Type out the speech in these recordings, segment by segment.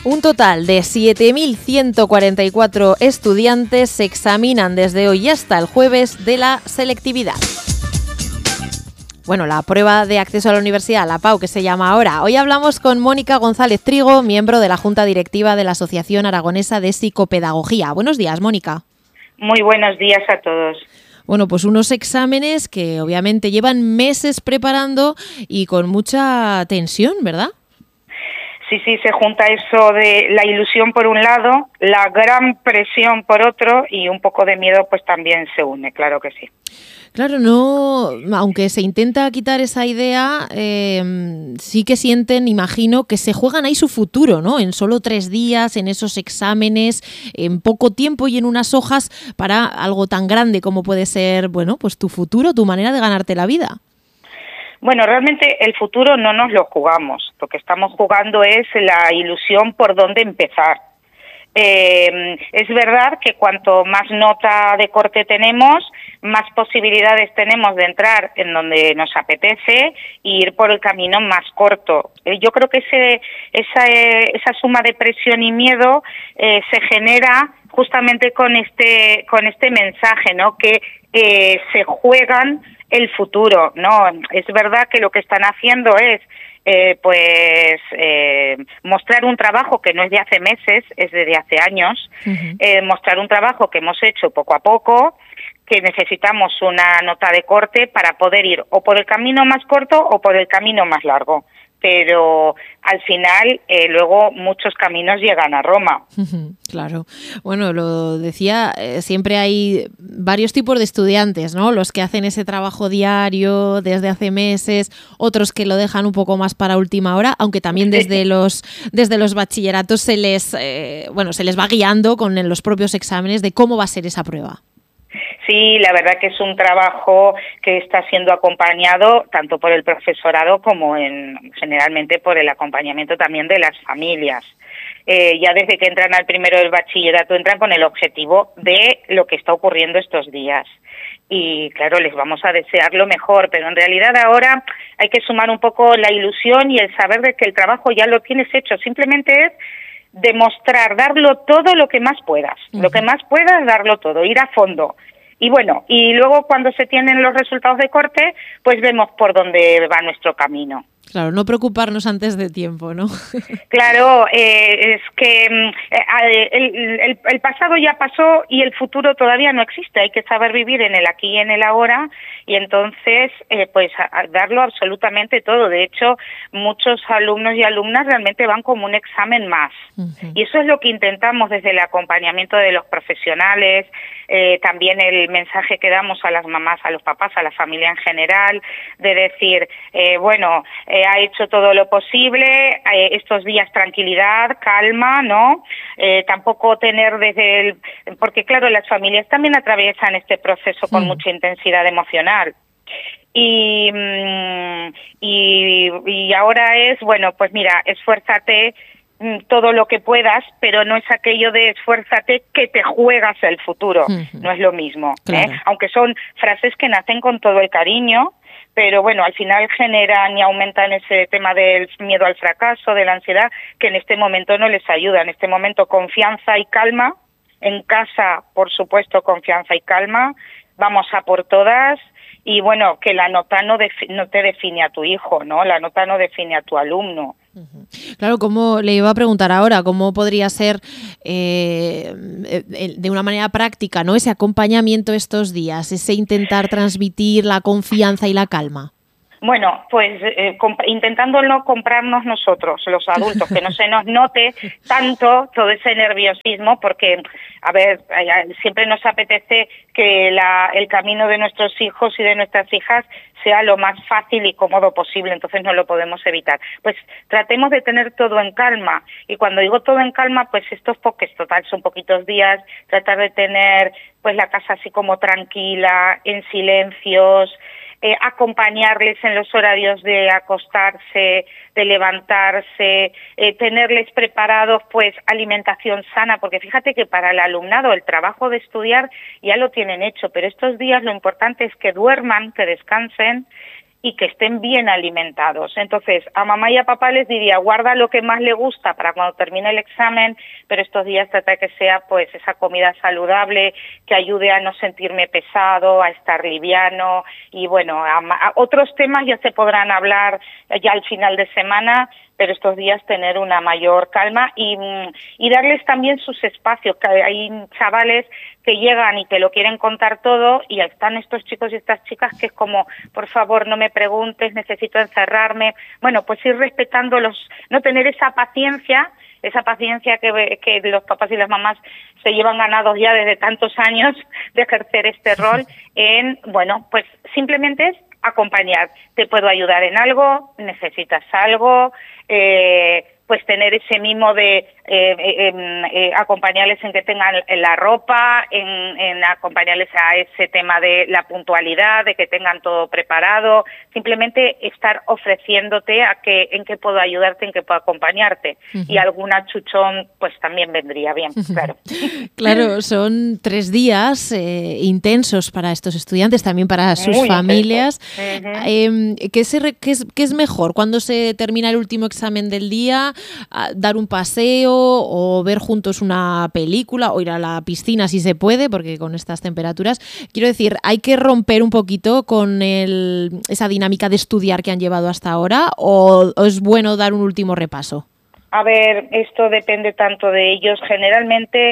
Un total de 7.144 estudiantes se examinan desde hoy hasta el jueves de la selectividad. Bueno, la prueba de acceso a la universidad, la PAU, que se llama ahora. Hoy hablamos con Mónica González Trigo, miembro de la Junta Directiva de la Asociación Aragonesa de Psicopedagogía. Buenos días, Mónica. Muy buenos días a todos. Bueno, pues unos exámenes que obviamente llevan meses preparando y con mucha tensión, ¿verdad? Sí, se junta eso de la ilusión por un lado, la gran presión por otro y un poco de miedo pues también se une, claro que sí. Claro, no, aunque se intenta quitar esa idea, sí que sienten, imagino, que se juegan ahí su futuro, ¿no? En solo 3 días, en esos exámenes, en poco tiempo y en unas hojas para algo tan grande como puede ser, bueno, pues tu futuro, tu manera de ganarte la vida. Bueno, realmente el futuro no nos lo jugamos. Lo que estamos jugando es la ilusión por dónde empezar. Es verdad que cuanto más nota de corte tenemos, más posibilidades tenemos de entrar en donde nos apetece e ir por el camino más corto. Yo creo que esa suma de presión y miedo se genera justamente con este mensaje, ¿no? Que se juegan el futuro, ¿no? Es verdad que lo que están haciendo es mostrar un trabajo que no es de hace meses, es de hace años, mostrar un trabajo que hemos hecho poco a poco, que necesitamos una nota de corte para poder ir o por el camino más corto o por el camino más largo. Pero al final luego muchos caminos llegan a Roma. Claro. Bueno, lo decía, siempre hay varios tipos de estudiantes, ¿no? Los que hacen ese trabajo diario desde hace meses, otros que lo dejan un poco más para última hora, aunque también desde los bachilleratos se les va guiando con los propios exámenes de cómo va a ser esa prueba. Sí, la verdad que es un trabajo que está siendo acompañado tanto por el profesorado como generalmente por el acompañamiento también de las familias. Ya desde que entran al primero del bachillerato entran con el objetivo de lo que está ocurriendo estos días. Y claro, les vamos a desear lo mejor, pero en realidad ahora hay que sumar un poco la ilusión y el saber de que el trabajo ya lo tienes hecho. Simplemente es demostrar, darlo todo lo que más puedas. Lo que más puedas, darlo todo, ir a fondo. Y bueno, y luego cuando se tienen los resultados de corte, pues vemos por dónde va nuestro camino. Claro, no preocuparnos antes de tiempo, ¿no? Claro, es que el pasado ya pasó y el futuro todavía no existe. Hay que saber vivir en el aquí y en el ahora y entonces darlo absolutamente todo. De hecho, muchos alumnos y alumnas realmente van como un examen más. Y eso es lo que intentamos desde el acompañamiento de los profesionales, también el mensaje que damos a las mamás, a los papás, a la familia en general, de decir, ha hecho todo lo posible, estos días tranquilidad, calma, ¿no? Tampoco tener porque claro, las familias también atraviesan este proceso con mucha intensidad emocional. Y ahora es, pues mira, esfuérzate todo lo que puedas, pero no es aquello de esfuérzate que te juegas el futuro, no es lo mismo, claro. Aunque son frases que nacen con todo el cariño, pero bueno, al final generan y aumentan ese tema del miedo al fracaso, de la ansiedad, que en este momento no les ayuda. En este momento confianza y calma, en casa, por supuesto, confianza y calma, vamos a por todas. Y bueno, que la nota no te define a tu hijo, ¿no? La nota no define a tu alumno. Claro, como le iba a preguntar ahora, ¿cómo podría ser de una manera práctica, ¿no? Ese acompañamiento estos días, ese intentar transmitir la confianza y la calma? Bueno, pues intentando no comprarnos nosotros, los adultos, que no se nos note tanto todo ese nerviosismo, porque, a ver, siempre nos apetece que el camino de nuestros hijos y de nuestras hijas sea lo más fácil y cómodo posible, entonces no lo podemos evitar. Pues tratemos de tener todo en calma, y cuando digo todo en calma, pues estos total son poquitos días, tratar de tener pues la casa así como tranquila, en silencios, acompañarles en los horarios de acostarse, de levantarse, tenerles preparados pues alimentación sana, porque fíjate que para el alumnado el trabajo de estudiar ya lo tienen hecho, pero estos días lo importante es que duerman, que descansen y que estén bien alimentados. Entonces, a mamá y a papá les diría, guarda lo que más le gusta para cuando termine el examen, pero estos días trata de que sea pues esa comida saludable, que ayude a no sentirme pesado, a estar liviano, y bueno, a otros temas ya se podrán hablar ya al final de semana, pero estos días tener una mayor calma y darles también sus espacios, que hay chavales que llegan y te lo quieren contar todo y están estos chicos y estas chicas que es como, por favor, no me preguntes, necesito encerrarme. Bueno, pues ir respetándolos, no tener esa paciencia que los papás y las mamás se llevan ganados ya desde tantos años de ejercer este rol en, bueno, pues simplemente es acompañar. Te puedo ayudar en algo, necesitas algo, pues tener ese mimo de acompañarles en que tengan la ropa, en acompañarles a ese tema de la puntualidad, de que tengan todo preparado, simplemente estar ofreciéndote en qué puedo ayudarte, en qué puedo acompañarte. Y algún achuchón pues también vendría bien, claro. Claro, son 3 días intensos para estos estudiantes, también para sus Muy familias. intensos. ¿Qué es mejor? ¿Cuándo se termina el último examen del día? ¿Dar un paseo o ver juntos una película o ir a la piscina si se puede, porque con estas temperaturas? Quiero decir, ¿hay que romper un poquito con esa dinámica de estudiar que han llevado hasta ahora o es bueno dar un último repaso? A ver, esto depende tanto de ellos. Generalmente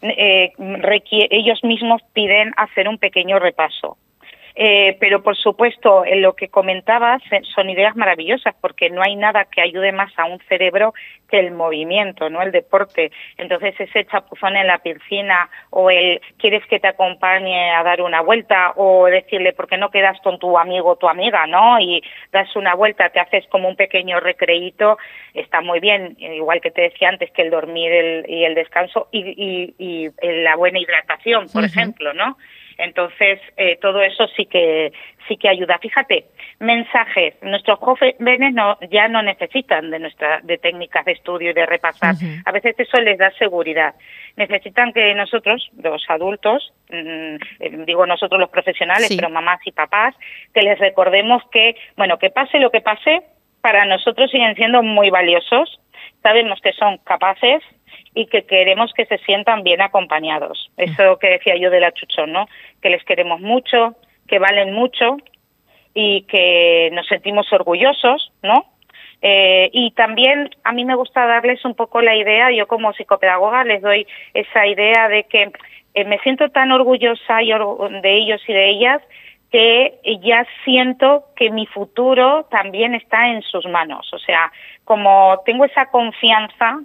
ellos mismos piden hacer un pequeño repaso. Pero por supuesto, en lo que comentabas son ideas maravillosas porque no hay nada que ayude más a un cerebro que el movimiento, ¿no? El deporte. Entonces ese chapuzón en la piscina o el quieres que te acompañe a dar una vuelta o decirle por qué no quedas con tu amigo o tu amiga, ¿no? Y das una vuelta, te haces como un pequeño recreíto, está muy bien, igual que te decía antes que el dormir y el descanso y la buena hidratación, por ejemplo, ¿no? Entonces, todo eso sí que ayuda. Fíjate, mensajes. Nuestros jóvenes ya no necesitan de técnicas de estudio y de repasar. A veces eso les da seguridad. Necesitan que nosotros, los adultos, digo nosotros los profesionales, pero mamás y papás, que les recordemos que, bueno, que pase lo que pase, para nosotros siguen siendo muy valiosos. Sabemos que son capaces y que queremos que se sientan bien acompañados. Eso que decía yo del achuchón, ¿no? Que les queremos mucho, que valen mucho y que nos sentimos orgullosos, ¿no? Y también a mí me gusta darles un poco la idea, yo como psicopedagoga les doy esa idea de que me siento tan orgullosa de ellos y de ellas que ya siento que mi futuro también está en sus manos. O sea, como tengo esa confianza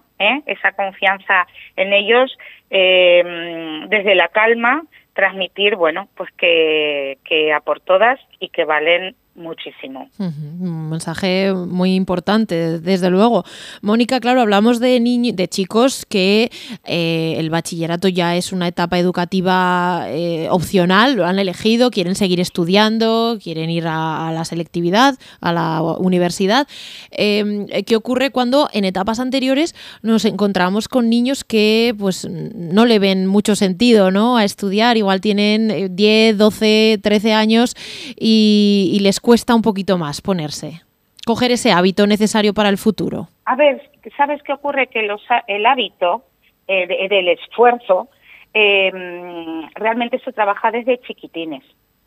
en ellos, desde la calma, transmitir, bueno, pues que a por todas y que valen muchísimo. Un mensaje muy importante, desde luego. Mónica, claro, hablamos de chicos que el bachillerato ya es una etapa educativa opcional, lo han elegido, quieren seguir estudiando, quieren ir a la selectividad, a la universidad. ¿Qué ocurre cuando en etapas anteriores nos encontramos con niños que pues no le ven mucho sentido, ¿no?, a estudiar? Igual tienen 10, 12, 13 años y les cuesta un poquito más coger ese hábito necesario para el futuro. A ver, ¿sabes qué ocurre? Que el hábito del esfuerzo realmente se trabaja desde chiquitines.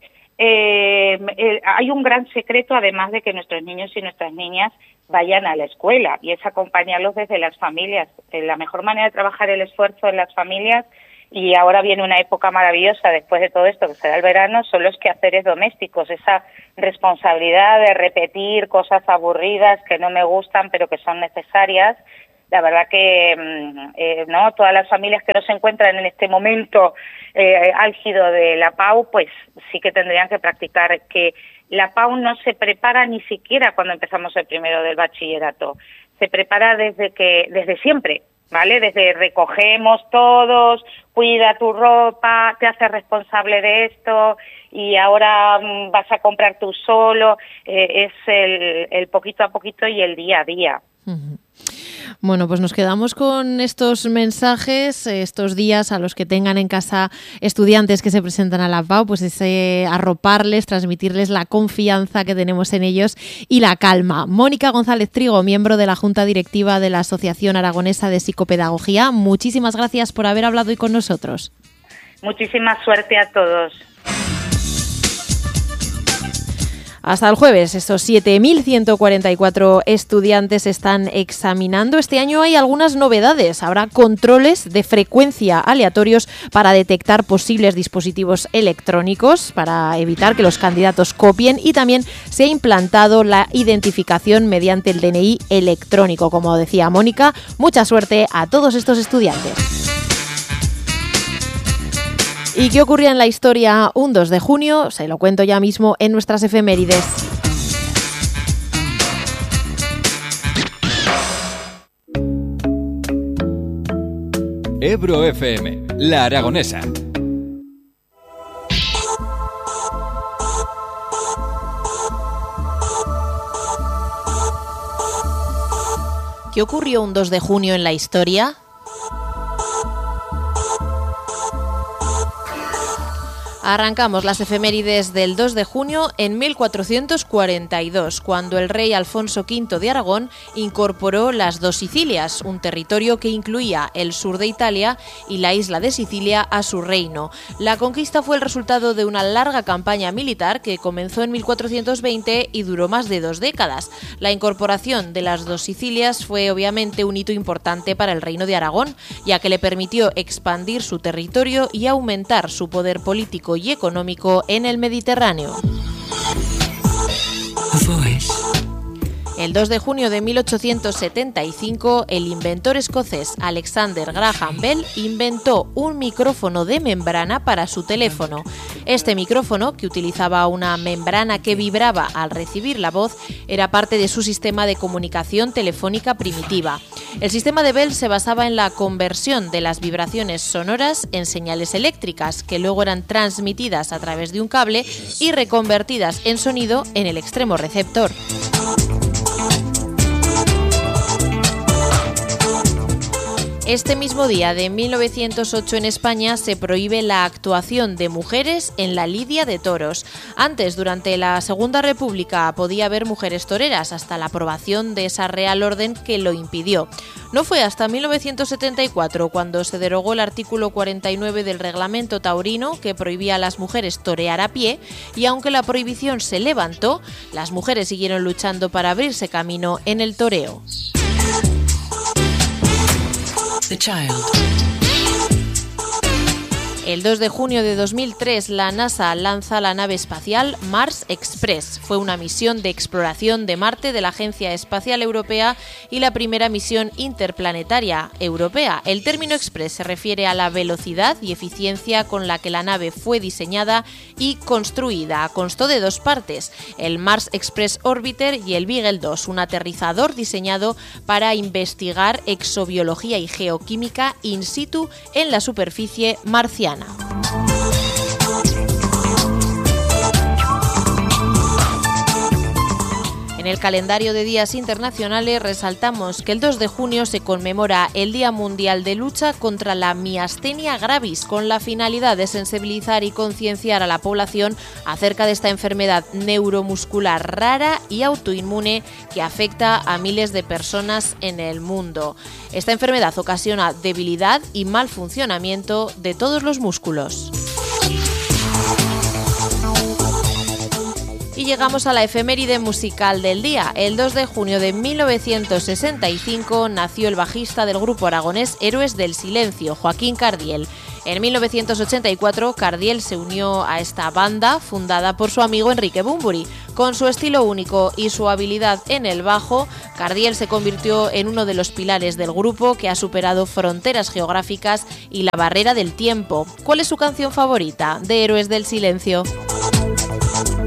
Hay un gran secreto, además de que nuestros niños y nuestras niñas vayan a la escuela, y es acompañarlos desde las familias. La mejor manera de trabajar el esfuerzo en las familias, y ahora viene una época maravillosa después de todo esto, que será el verano, son los quehaceres domésticos, esa responsabilidad de repetir cosas aburridas que no me gustan pero que son necesarias. La verdad que no todas las familias que no se encuentran en este momento álgido de la PAU, pues sí que tendrían que practicar, que la PAU no se prepara ni siquiera cuando empezamos el primero del bachillerato, se prepara desde siempre, ¿vale? Desde recogemos todos, cuida tu ropa, te haces responsable de esto y ahora vas a comprar tú solo, es el poquito a poquito y el día a día. Bueno, pues nos quedamos con estos mensajes, estos días a los que tengan en casa estudiantes que se presentan a la PAU, pues ese arroparles, transmitirles la confianza que tenemos en ellos y la calma. Mónica González Trigo, miembro de la Junta Directiva de la Asociación Aragonesa de Psicopedagogía, muchísimas gracias por haber hablado hoy con nosotros. Muchísima suerte a todos. Hasta el jueves, estos 7.144 estudiantes están examinando. Este año hay algunas novedades. Habrá controles de frecuencia aleatorios para detectar posibles dispositivos electrónicos, para evitar que los candidatos copien, y también se ha implantado la identificación mediante el DNI electrónico. Como decía Mónica, mucha suerte a todos estos estudiantes. ¿Y qué ocurría en la historia un 2 de junio? Se lo cuento ya mismo en nuestras efemérides. Ebro FM, La Aragonesa. ¿Qué ocurrió un 2 de junio en la historia? Arrancamos las efemérides del 2 de junio en 1442, cuando el rey Alfonso V de Aragón incorporó las dos Sicilias, un territorio que incluía el sur de Italia y la isla de Sicilia, a su reino. La conquista fue el resultado de una larga campaña militar que comenzó en 1420 y duró más de 2 décadas. La incorporación de las dos Sicilias fue obviamente un hito importante para el reino de Aragón, ya que le permitió expandir su territorio y aumentar su poder político y económico en el Mediterráneo. El 2 de junio de 1875, el inventor escocés Alexander Graham Bell inventó un micrófono de membrana para su teléfono. Este micrófono, que utilizaba una membrana que vibraba al recibir la voz, era parte de su sistema de comunicación telefónica primitiva. El sistema de Bell se basaba en la conversión de las vibraciones sonoras en señales eléctricas, que luego eran transmitidas a través de un cable y reconvertidas en sonido en el extremo receptor. Este mismo día de 1908 en España se prohíbe la actuación de mujeres en la lidia de toros. Antes, durante la Segunda República, podía haber mujeres toreras hasta la aprobación de esa Real Orden que lo impidió. No fue hasta 1974 cuando se derogó el artículo 49 del Reglamento Taurino, que prohibía a las mujeres torear a pie, y aunque la prohibición se levantó, las mujeres siguieron luchando para abrirse camino en el toreo. The Child. El 2 de junio de 2003, la NASA lanza la nave espacial Mars Express. Fue una misión de exploración de Marte de la Agencia Espacial Europea y la primera misión interplanetaria europea. El término Express se refiere a la velocidad y eficiencia con la que la nave fue diseñada y construida. Constó de 2 partes, el Mars Express Orbiter y el Beagle 2, un aterrizador diseñado para investigar exobiología y geoquímica in situ en la superficie marciana. En el calendario de días internacionales resaltamos que el 2 de junio se conmemora el Día Mundial de Lucha contra la miastenia gravis, con la finalidad de sensibilizar y concienciar a la población acerca de esta enfermedad neuromuscular rara y autoinmune que afecta a miles de personas en el mundo. Esta enfermedad ocasiona debilidad y mal funcionamiento de todos los músculos. Y llegamos a la efeméride musical del día. El 2 de junio de 1965 nació el bajista del grupo aragonés Héroes del Silencio, Joaquín Cardiel. En 1984, Cardiel se unió a esta banda fundada por su amigo Enrique Bunbury. Con su estilo único y su habilidad en el bajo, Cardiel se convirtió en uno de los pilares del grupo que ha superado fronteras geográficas y la barrera del tiempo. ¿Cuál es su canción favorita de Héroes del Silencio?